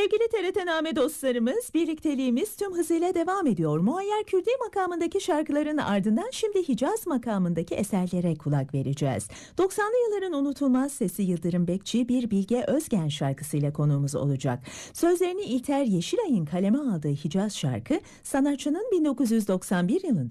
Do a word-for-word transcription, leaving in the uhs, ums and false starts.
Sevgili T R T Name dostlarımız, birlikteliğimiz tüm hızıyla devam ediyor. Muayyer Kürdi makamındaki şarkıların ardından şimdi Hicaz makamındaki eserlere kulak vereceğiz. doksanlı yılların unutulmaz sesi Yıldırım Bekçi bir Bilge Özgen şarkısıyla konuğumuz olacak. Sözlerini İlter Yeşilay'ın kaleme aldığı Hicaz şarkı, sanatçının bin dokuz yüz doksan bir yılında